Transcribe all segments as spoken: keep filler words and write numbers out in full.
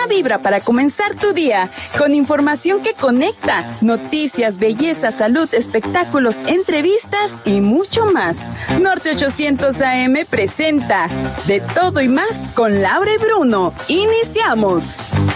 vibra para comenzar tu día, con información que conecta, noticias, belleza, salud, espectáculos, entrevistas y mucho más. Norte ochocientos A M presenta De Todo y Más con Laura y Bruno. ¡Iniciamos!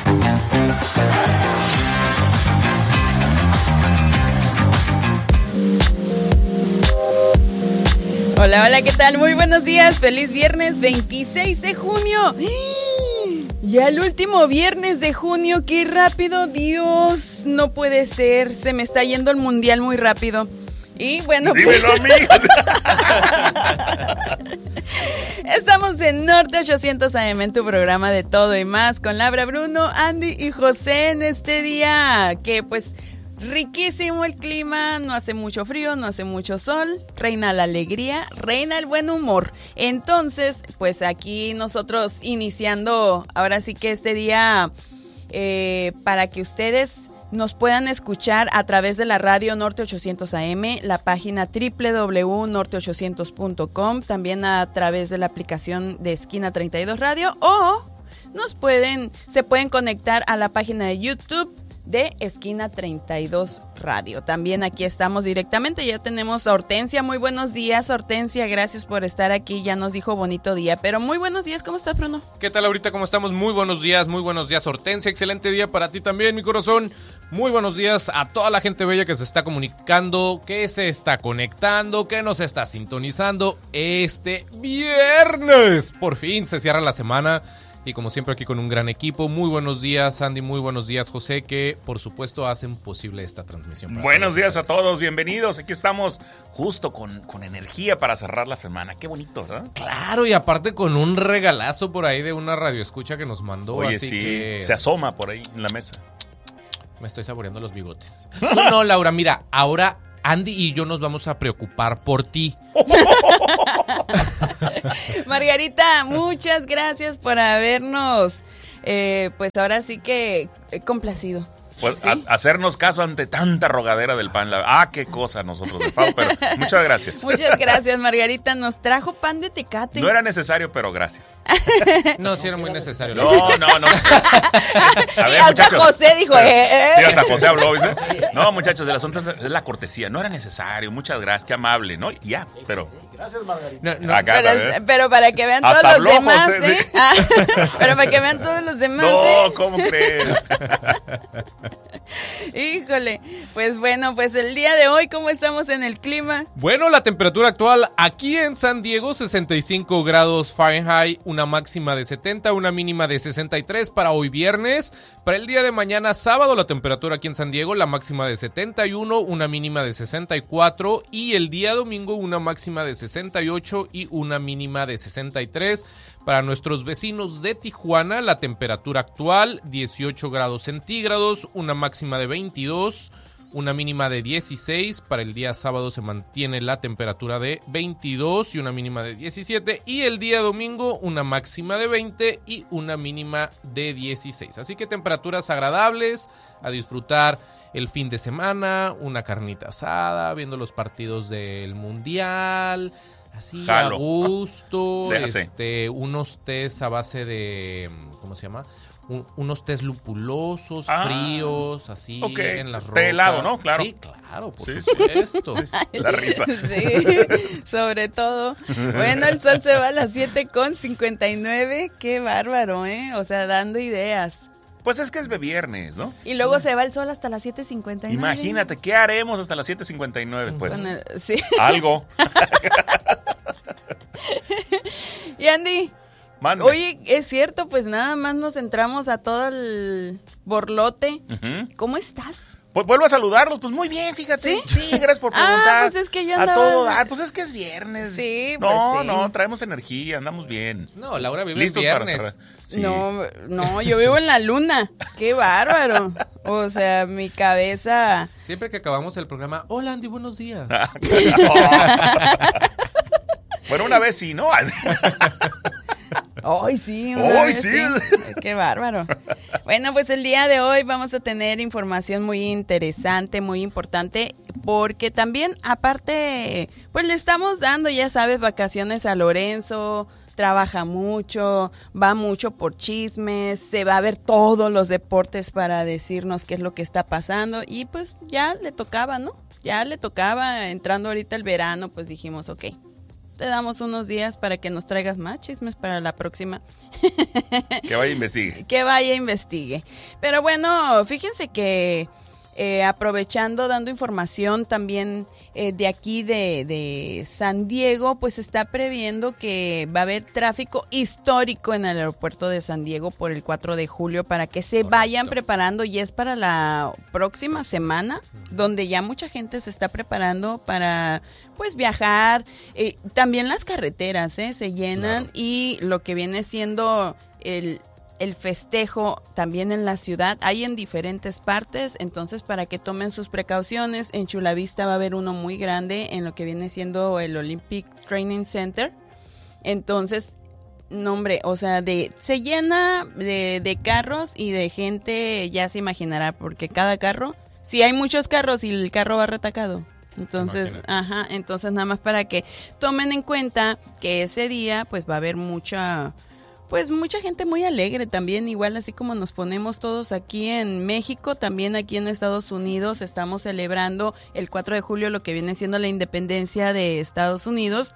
Hola, hola, ¿qué tal? Muy buenos días, feliz viernes veintiséis de junio. Ya el último viernes de junio, qué rápido, Dios, no puede ser, se me está yendo el mundial muy rápido. Y bueno, dímelo pues... a mí. Estamos en Norte ochocientos A M en tu programa De Todo y Más con Laura, Bruno, Andy y José en este día, que pues... riquísimo el clima, no hace mucho frío, no hace mucho sol, reina la alegría, reina el buen humor. Entonces, pues aquí nosotros iniciando ahora sí que este día eh, para que ustedes nos puedan escuchar a través de la radio Norte ochocientos A M, la página doble u doble u doble u punto norte ochocientos punto com, también a través de la aplicación de Esquina treinta y dos Radio, o nos pueden, se pueden conectar a la página de YouTube de Esquina treinta y dos Radio. También aquí estamos directamente, ya tenemos a Hortensia. Muy buenos días, Hortensia, gracias por estar aquí, ya nos dijo bonito día, pero muy buenos días, ¿cómo estás, Bruno? ¿Qué tal ahorita? ¿Cómo estamos? Muy buenos días, muy buenos días, Hortensia, excelente día para ti también, mi corazón. Muy buenos días a toda la gente bella que se está comunicando, que se está conectando, que nos está sintonizando este viernes. Por fin se cierra la semana. Y como siempre aquí con un gran equipo. Muy buenos días, Andy, muy buenos días, José, que por supuesto hacen posible esta transmisión. Buenos días a todos, bienvenidos. Aquí estamos justo con, con energía para cerrar la semana. Qué bonito, ¿verdad? Claro, y aparte con un regalazo por ahí de una radioescucha que nos mandó. Oye, así sí, que... se asoma por ahí en la mesa. Me estoy saboreando los bigotes. No, no, Laura, mira, ahora Andy y yo nos vamos a preocupar por ti. Margarita, muchas gracias por habernos, eh, pues ahora sí que eh, complacido. Pues ¿Sí? a, hacernos caso ante tanta rogadera del pan. La, ah, qué cosa nosotros de Fau, pero muchas gracias. Muchas gracias, Margarita. Nos trajo pan de Tecate. No era necesario, pero gracias. No, sí era muy necesario. No, no, no. A ver, y hasta muchachos, José dijo, pero, eh, eh. Sí, hasta José habló, ¿viste? No, muchachos, el asunto es la cortesía. No era necesario, muchas gracias, qué amable, ¿no? Ya, pero... Gracias, Margarita. No, no. Acá, pero, pero para que vean hasta todos habló, los demás, José, ¿eh? sí. Ah, pero para que vean todos los demás, No, ¿eh? ¿cómo crees? Híjole, pues bueno, pues el día de hoy, ¿cómo estamos en el clima? Bueno, la temperatura actual aquí en San Diego, sesenta y cinco grados Fahrenheit, una máxima de setenta, una mínima de sesenta y tres para hoy viernes. Para el día de mañana, sábado, la temperatura aquí en San Diego, la máxima de setenta y uno, una mínima de sesenta y cuatro. Y el día domingo, una máxima de sesenta y ocho y una mínima de sesenta y tres. Para nuestros vecinos de Tijuana, la temperatura actual, dieciocho grados centígrados, una máxima de veintidós, una mínima de dieciséis. Para el día sábado se mantiene la temperatura de veintidós y una mínima de diecisiete. Y el día domingo, una máxima de veinte y una mínima de dieciséis. Así que temperaturas agradables, a disfrutar el fin de semana, una carnita asada, viendo los partidos del Mundial... Así, Jalo. a gusto, Sí, sí. este, unos tés a base de, ¿cómo se llama? Un, unos tés lupulosos, ah, fríos, así, okay. en las rocas. Té helado, ¿no? Claro. Sí, claro, por sí, supuesto. Sí. La risa. Sí, sobre todo. Bueno, el sol se va a las siete con cincuenta y nueve, qué bárbaro, ¿eh? O sea, dando ideas. Pues es que es de viernes, ¿no? Y luego se va el sol hasta las siete cincuenta y nueve. Imagínate, ¿qué haremos hasta las siete cincuenta y nueve? Pues Bueno, sí. algo. Y Andy, Mándame. oye, es cierto, pues nada más nos entramos a todo el borlote. Uh-huh. ¿Cómo estás? Pues vuelvo a saludarlos, pues muy bien, fíjate. ¿Sí? Sí, gracias por preguntar. Ah, pues es que yo andaba... A todo dar, pues es que es viernes. Sí, No, pues sí. no, traemos energía, andamos bien. No, Laura vive Listos el para viernes. cerrar. Sí. No, no, yo vivo en la luna. Qué bárbaro. O sea, mi cabeza... Siempre que acabamos el programa, hola Andy, buenos días. Bueno, una vez sí, ¿no? Ay, sí. una ¡Ay, vez sí! Qué bárbaro. Bueno, pues el día de hoy vamos a tener información muy interesante, muy importante, porque también, aparte, pues le estamos dando, ya sabes, vacaciones a Lorenzo, trabaja mucho, va mucho por chismes, se va a ver todos los deportes para decirnos qué es lo que está pasando y pues ya le tocaba, ¿no? Ya le tocaba, entrando ahorita el verano, pues dijimos, ok, te damos unos días para que nos traigas más chismes para la próxima. Que vaya a investigue. Que vaya a investigue. Pero bueno, fíjense que eh, aprovechando, dando información también eh, de aquí de, de San Diego, pues está previendo que va a haber tráfico histórico en el aeropuerto de San Diego por el cuatro de julio para que se Correcto. vayan preparando, y es para la próxima semana, donde ya mucha gente se está preparando para pues viajar. Eh, también las carreteras eh, se llenan, claro. Y lo que viene siendo el el festejo también en la ciudad, hay en diferentes partes, entonces para que tomen sus precauciones. En Chula Vista va a haber uno muy grande en lo que viene siendo el Olympic Training Center, entonces, no hombre, o sea, de se llena de, de carros y de gente, ya se imaginará, porque cada carro, si hay muchos carros y el carro va retacado. Entonces, ajá, entonces nada más para que tomen en cuenta que ese día pues va a haber mucha... Pues mucha gente muy alegre también, igual así como nos ponemos todos aquí en México, también aquí en Estados Unidos estamos celebrando el cuatro de julio lo que viene siendo la independencia de Estados Unidos.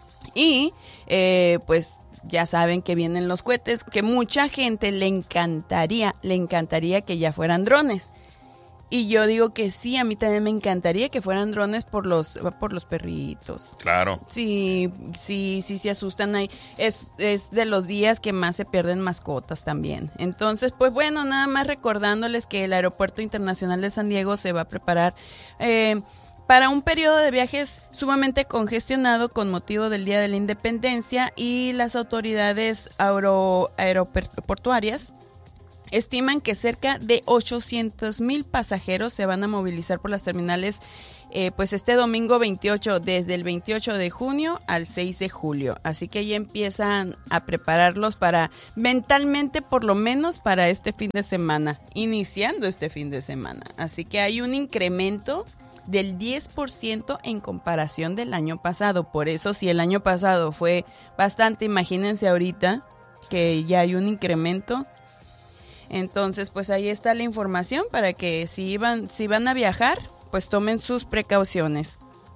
Y eh, pues ya saben que vienen los cohetes, que mucha gente le encantaría, le encantaría que ya fueran drones. Y yo digo que sí, a mí también me encantaría que fueran drones por los por los perritos. Claro. Sí, sí, sí se asustan ahí. Es, es de los días que más se pierden mascotas también. Entonces, pues bueno, nada más recordándoles que el Aeropuerto Internacional de San Diego se va a preparar eh, para un periodo de viajes sumamente congestionado con motivo del Día de la Independencia, y las autoridades aero, aeroportuarias estiman que cerca de ochocientos mil pasajeros se van a movilizar por las terminales eh, pues este domingo veintiocho, desde el veintiocho de junio al seis de julio. Así que ya empiezan a prepararlos para, mentalmente por lo menos, para este fin de semana, iniciando este fin de semana. Así que hay un incremento del diez por ciento en comparación del año pasado. Por eso, si el año pasado fue bastante, imagínense ahorita que ya hay un incremento. Entonces, pues ahí está la información para que si iban, si van a viajar, pues tomen sus precauciones.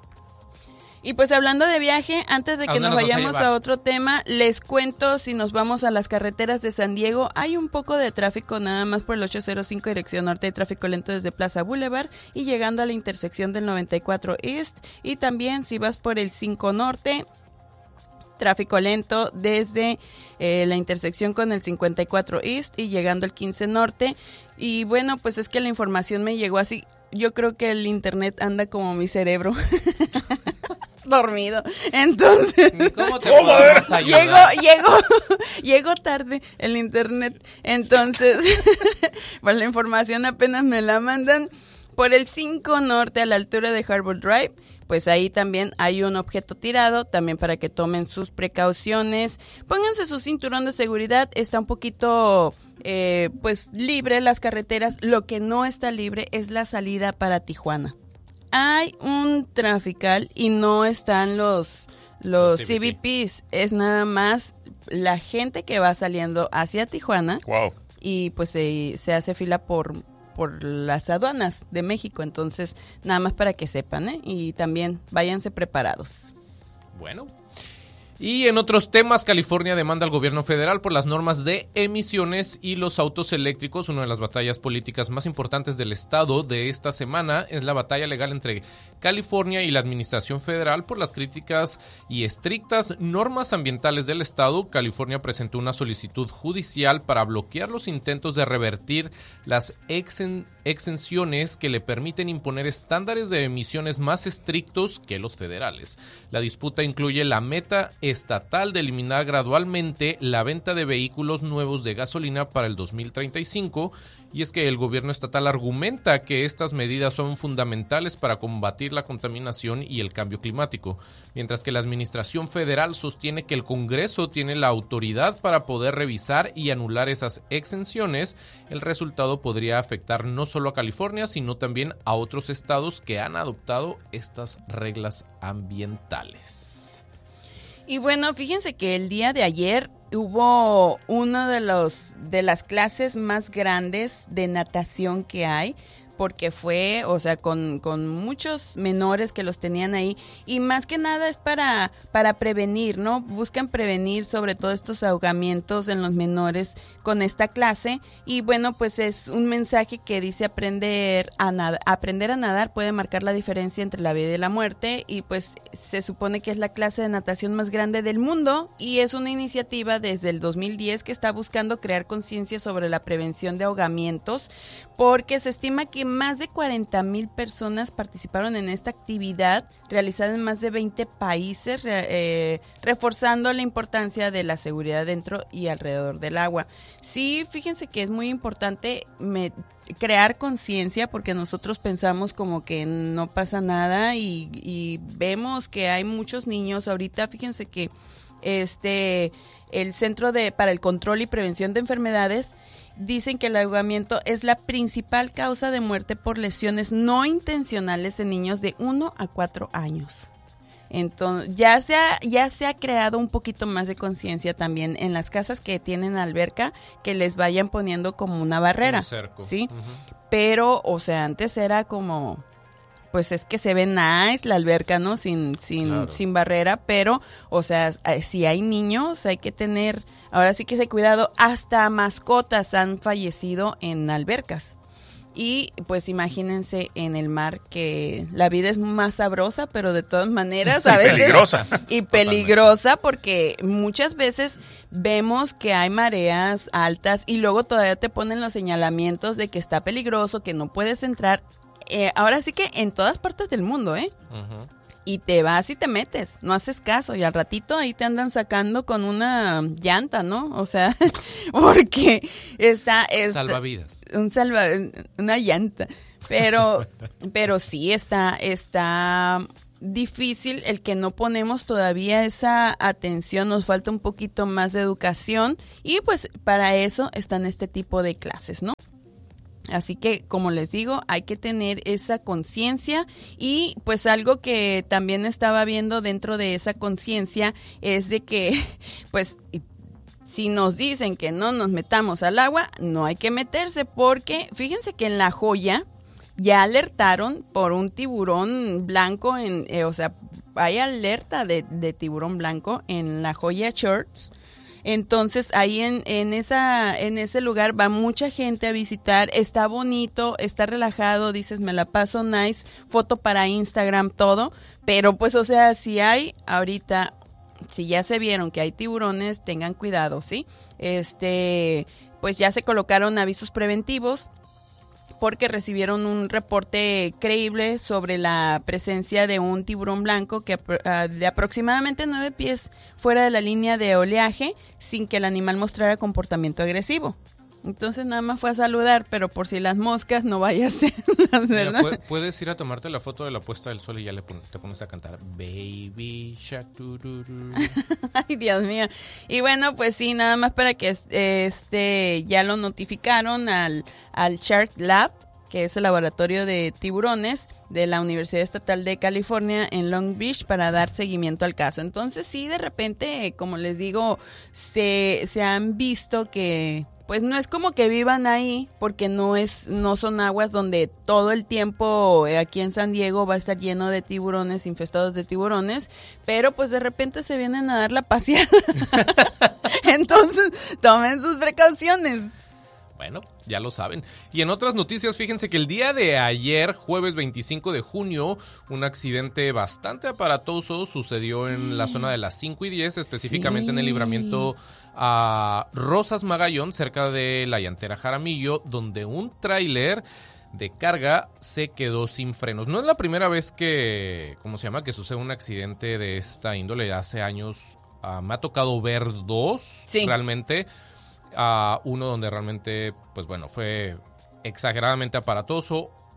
Y pues hablando de viaje, antes de que nos vayamos a, a otro tema, les cuento, si nos vamos a las carreteras de San Diego, hay un poco de tráfico nada más por el ocho cero cinco dirección norte, hay tráfico lento desde Plaza Boulevard y llegando a la intersección del noventa y cuatro East, y también si vas por el cinco Norte, tráfico lento desde eh, la intersección con el cincuenta y cuatro East y llegando al quince Norte. Y bueno, pues es que la información me llegó así. Yo creo que el internet anda como mi cerebro. Dormido. Entonces, ¿cómo te podemos ayudar? Llegó, llegó, llegó tarde el internet. Entonces, pues la información apenas me la mandan. Por el cinco Norte a la altura de Harbor Drive, pues ahí también hay un objeto tirado, también para que tomen sus precauciones. Pónganse su cinturón de seguridad, está un poquito eh, pues libre las carreteras. Lo que no está libre es la salida para Tijuana. Hay un trafical y no están los, los, los C B Ps, es nada más la gente que va saliendo hacia Tijuana. Wow. Y pues se, se hace fila por... por las aduanas de México, entonces nada más para que sepan, ¿eh? Y también váyanse preparados. Bueno, y en otros temas, California demanda al gobierno federal por las normas de emisiones y los autos eléctricos. Una de las batallas políticas más importantes del estado de esta semana es la batalla legal entre California y la administración federal por las críticas y estrictas normas ambientales del estado. California presentó una solicitud judicial para bloquear los intentos de revertir las exen- exenciones que le permiten imponer estándares de emisiones más estrictos que los federales. La disputa incluye la meta estatal de eliminar gradualmente la venta de vehículos nuevos de gasolina para el dos mil treinta y cinco, y es que el gobierno estatal argumenta que estas medidas son fundamentales para combatir la contaminación y el cambio climático, mientras que la administración federal sostiene que el Congreso tiene la autoridad para poder revisar y anular esas exenciones. El resultado podría afectar no solo a California, sino también a otros estados que han adoptado estas reglas ambientales. Y bueno, fíjense que el día de ayer hubo una de los de las clases más grandes de natación que hay, porque fue, o sea, con, con muchos menores que los tenían ahí, y más que nada es para, para prevenir, ¿no? Buscan prevenir sobre todo estos ahogamientos en los menores con esta clase, y bueno, pues es un mensaje que dice aprender a nadar, aprender a nadar puede marcar la diferencia entre la vida y la muerte, y pues se supone que es la clase de natación más grande del mundo, y es una iniciativa desde el dos mil diez que está buscando crear conciencia sobre la prevención de ahogamientos, porque se estima que más de cuarenta mil personas participaron en esta actividad realizada en más de veinte países, eh, reforzando la importancia de la seguridad dentro y alrededor del agua. Sí, fíjense que es muy importante me, crear conciencia, porque nosotros pensamos como que no pasa nada y, y vemos que hay muchos niños ahorita. Fíjense que este el Centro de para el Control y Prevención de Enfermedades dicen que el ahogamiento es la principal causa de muerte por lesiones no intencionales en niños de uno a cuatro años. Entonces, ya se ha, ya se ha creado un poquito más de conciencia también en las casas que tienen alberca, que les vayan poniendo como una barrera, ¿sí? Uh-huh. Pero, o sea, antes era como, pues es que se ve nice la alberca, ¿no? Sin, sin, claro. sin barrera, pero, o sea, si hay niños, hay que tener, ahora sí que ese cuidado. Hasta mascotas han fallecido en albercas. Y pues imagínense en el mar, que la vida es más sabrosa, pero de todas maneras a veces peligrosa. Y peligrosa, porque muchas veces vemos que hay mareas altas y luego todavía te ponen los señalamientos de que está peligroso, que no puedes entrar. Eh, ahora sí que en todas partes del mundo, ¿eh? Uh-huh. Y te vas y te metes, no haces caso, y al ratito ahí te andan sacando con una llanta, ¿no? O sea, porque está... está salvavidas. Un salva, una llanta. Pero, pero sí está, está difícil el que no ponemos todavía esa atención, nos falta un poquito más de educación, y pues para eso están este tipo de clases, ¿no? Así que, como les digo, hay que tener esa conciencia, y pues algo que también estaba viendo dentro de esa conciencia es de que, pues, si nos dicen que no nos metamos al agua, no hay que meterse, porque fíjense que en La Joya ya alertaron por un tiburón blanco, en, eh, o sea, hay alerta de, de tiburón blanco en La Joya Church. Entonces ahí en, en esa en ese lugar va mucha gente a visitar, está bonito, está relajado, dices, me la paso nice, foto para Instagram, todo, pero pues, o sea, si hay ahorita, si ya se vieron que hay tiburones, tengan cuidado, ¿sí? Este, pues ya se colocaron avisos preventivos, porque recibieron un reporte creíble sobre la presencia de un tiburón blanco que uh, de aproximadamente nueve pies fuera de la línea de oleaje, sin que el animal mostrara comportamiento agresivo. Entonces nada más fue a saludar, pero por si las moscas no vaya a ser las, ¿verdad? Mira, puedes ir a tomarte la foto de la puesta del sol y ya le pon, te pones a cantar Baby Shark. Ay, Dios mío. Y bueno, pues sí, nada más para que este ya lo notificaron al, al Shark Lab, que es el laboratorio de tiburones de la Universidad Estatal de California en Long Beach, para dar seguimiento al caso. Entonces sí, de repente, como les digo, se, se han visto que... pues no es como que vivan ahí, porque no es no son aguas donde todo el tiempo aquí en San Diego va a estar lleno de tiburones, infestados de tiburones, pero pues de repente se vienen a dar la paseada. Entonces, tomen sus precauciones. Bueno, ya lo saben. Y en otras noticias, fíjense que el día de ayer, jueves veinticinco de junio, un accidente bastante aparatoso sucedió en la zona de las cinco y diez, específicamente sí. en el libramiento a Rosas Magallón, cerca de la llantera Jaramillo, donde un tráiler de carga se quedó sin frenos. No es la primera vez que, ¿cómo se llama?, que sucede un accidente de esta índole. Hace años uh, me ha tocado ver dos, sí. realmente. Uh, uno donde realmente, pues bueno, fue exageradamente aparatoso.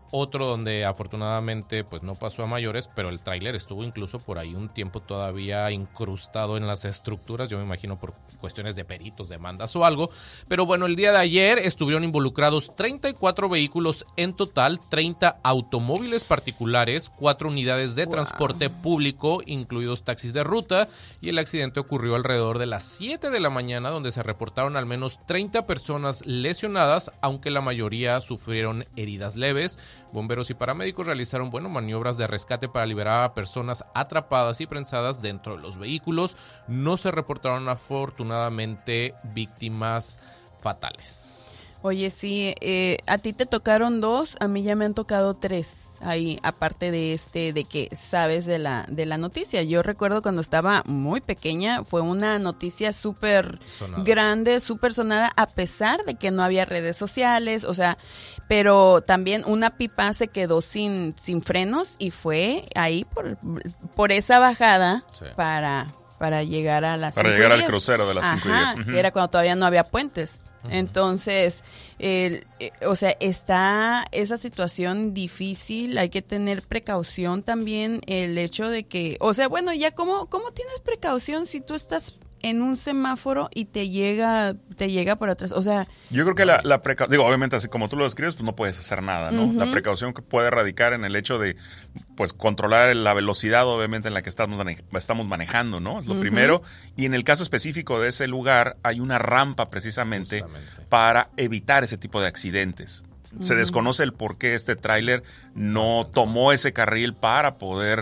otro donde afortunadamente pues no pasó a mayores, pero el tráiler estuvo incluso por ahí un tiempo todavía incrustado en las estructuras, yo me imagino por cuestiones de peritos, demandas o algo. Pero bueno, el día de ayer estuvieron involucrados treinta y cuatro vehículos en total, treinta automóviles particulares, cuatro unidades de wow. transporte público, incluidos taxis de ruta, y el accidente ocurrió alrededor de las siete de la mañana, donde se reportaron al menos treinta personas lesionadas, aunque la mayoría sufrieron heridas leves. Bomberos y paramédicos realizaron, bueno, maniobras de rescate para liberar a personas atrapadas y prensadas dentro de los vehículos. No se reportaron afortunadamente víctimas fatales. Oye, sí, eh, a ti te tocaron dos, a mí ya me han tocado tres. Ahí, aparte de este, de que sabes de la de la noticia. Yo recuerdo cuando estaba muy pequeña, fue una noticia súper grande, súper sonada, a pesar de que no había redes sociales, o sea, pero también una pipa se quedó sin, sin frenos y fue ahí por, por esa bajada sí. para, para llegar a las Para llegar al crucero de las cinco y diez. Uh-huh. Era cuando todavía no había puentes. Uh-huh. Entonces, eh, eh, o sea, está esa situación difícil, hay que tener precaución también, el hecho de que, o sea, bueno, ya cómo, cómo tienes precaución si tú estás en un semáforo y te llega te llega por atrás, o sea... Yo creo que la, la precaución, digo, obviamente así como tú lo describes, pues no puedes hacer nada, ¿no? Uh-huh. La precaución que puede radicar en el hecho de, pues, controlar la velocidad, obviamente, en la que estamos, estamos manejando, ¿no? Es lo uh-huh. primero. Y en el caso específico de ese lugar, hay una rampa precisamente Justamente. para evitar ese tipo de accidentes. Se uh-huh. desconoce el por qué este tráiler no tomó ese carril para poder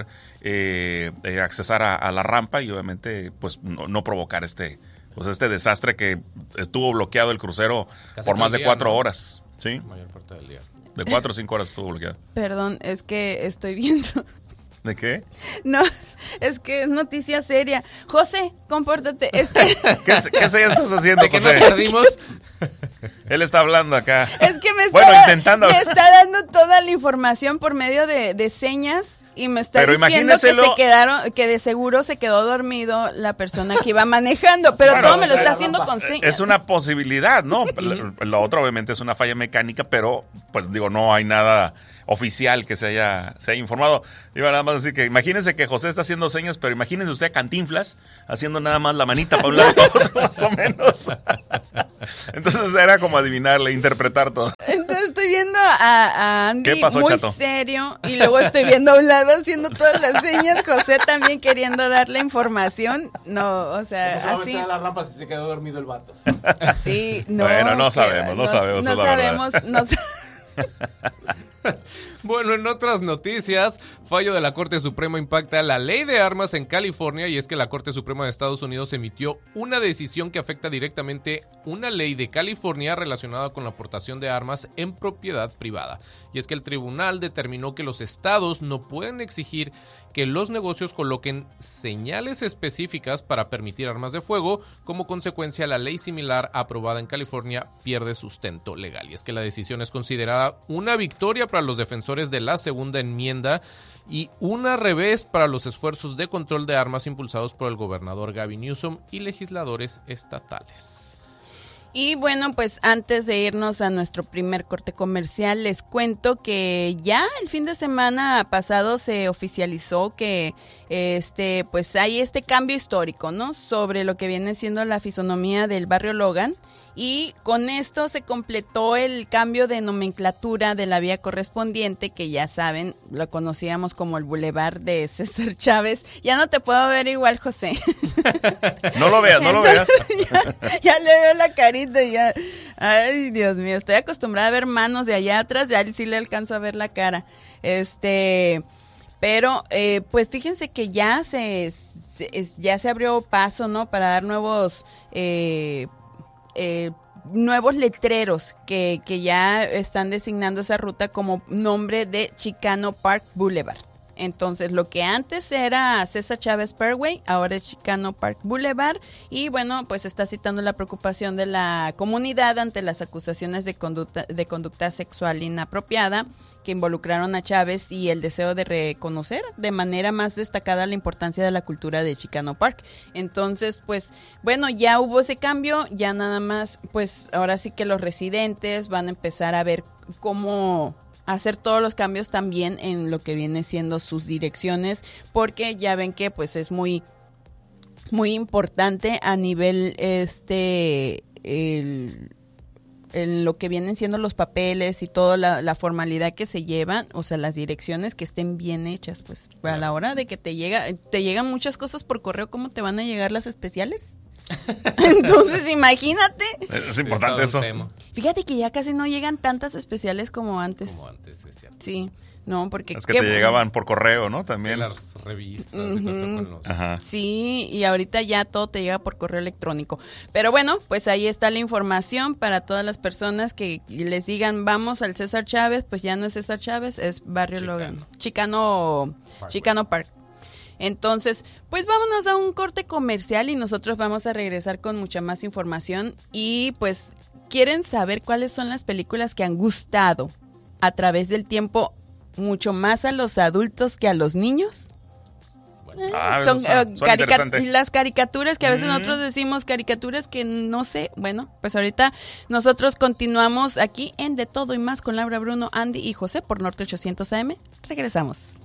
eh, eh, accesar a, a la rampa y obviamente pues no, no provocar este pues este desastre que estuvo bloqueado el crucero Casi por más de día, cuatro ¿no? horas. ¿Sí? La mayor parte del día. De cuatro o cinco horas estuvo bloqueado. Perdón, es que estoy viendo... ¿De qué? No, es que es noticia seria. José, compórtate. Este... ¿Qué, ¿Qué señas estás haciendo, ¿De José? que no perdimos? Él está hablando acá. Es que me está, bueno, intentando. me está dando toda la información por medio de, de señas y me está pero diciendo que se quedaron, que de seguro se quedó dormido la persona que iba manejando, pero bueno, todo me lo está haciendo con señas. Es una posibilidad, ¿no? La, la otra obviamente es una falla mecánica, pero pues digo, no hay nada oficial que se haya, se haya informado. Iba nada más a decir que imagínense que José está haciendo señas, pero imagínense usted a Cantinflas haciendo nada más la manita para un lado y para otro, más o menos. Entonces era como adivinarle, interpretar todo. Entonces estoy viendo a, a Andy ¿Qué pasó, muy chato? serio y luego estoy viendo a un lado haciendo todas las señas, José también queriendo darle información. No, o sea, así. A la rampa si se quedó dormido el vato. Sí, no. Bueno, no sabemos, no, no sabemos. No la sabemos, verdad. no sabemos. Bueno, en otras noticias, fallo de la Corte Suprema impacta la ley de armas en California, y es que la Corte Suprema de Estados Unidos emitió una decisión que afecta directamente una ley de California relacionada con la aportación de armas en propiedad privada. Y es que el tribunal determinó que los estados no pueden exigir que los negocios coloquen señales específicas para permitir armas de fuego. Como consecuencia, la ley similar aprobada en California pierde sustento legal. Y es que la decisión es considerada una victoria para los defensores de la segunda enmienda y una revés para los esfuerzos de control de armas impulsados por el gobernador Gavin Newsom y legisladores estatales. Y bueno, pues antes de irnos a nuestro primer corte comercial, les cuento que ya el fin de semana pasado se oficializó que este pues hay este cambio histórico, ¿no? Sobre lo que viene siendo la fisonomía del barrio Logan. Y con esto se completó el cambio de nomenclatura de la vía correspondiente, que ya saben, lo conocíamos como el Boulevard de César Chávez. Ya no te puedo ver igual, José. No lo veas, no lo veas. Ya, ya le veo la carita y ya. Ay, Dios mío, estoy acostumbrada a ver manos de allá atrás, ya sí le alcanzo a ver la cara. Este, pero eh, pues fíjense que ya se, se ya se abrió paso, ¿no? Para dar nuevos eh, Eh, nuevos letreros que, que ya están designando esa ruta como nombre de Chicano Park Boulevard. Entonces, lo que antes era César Chávez Parkway, ahora es Chicano Park Boulevard. Y bueno, pues está citando la preocupación de la comunidad ante las acusaciones de conducta, de conducta sexual inapropiada que involucraron a Chávez y el deseo de reconocer de manera más destacada la importancia de la cultura de Chicano Park. Entonces, pues, bueno, ya hubo ese cambio, ya nada más, pues, ahora sí que los residentes van a empezar a ver cómo... hacer todos los cambios también en lo que viene siendo sus direcciones, porque ya ven que pues es muy muy importante a nivel este el, el lo que vienen siendo los papeles y toda la, la formalidad que se llevan, o sea, las direcciones que estén bien hechas, pues a la hora de que te llega te llegan muchas cosas por correo, ¿cómo te van a llegar las especiales? Entonces, imagínate. Es importante eso. Fíjate que ya casi no llegan tantas especiales como antes. Como antes, es cierto. Sí, no, porque... Es que te llegaban por correo, ¿no? También. Sí, las revistas uh-huh. y todo eso con los... Ajá. Sí, y ahorita ya todo te llega por correo electrónico. Pero bueno, pues ahí está la información para todas las personas que les digan, vamos al César Chávez, pues ya no es César Chávez, es Barrio Chicano. Logan. Chicano Park. Chicano Park. Entonces, pues vámonos a un corte comercial y nosotros vamos a regresar con mucha más información. Y pues, ¿quieren saber cuáles son las películas que han gustado a través del tiempo mucho más a los adultos que a los niños? Bueno. Eh, Ah, son suena- eh, suena carica- interesante. las caricaturas que a veces Mm. nosotros decimos caricaturas que no sé. Bueno, pues ahorita nosotros continuamos aquí en De Todo y Más con Laura Bruno, Andy y José por Norte ochocientos A M. Regresamos.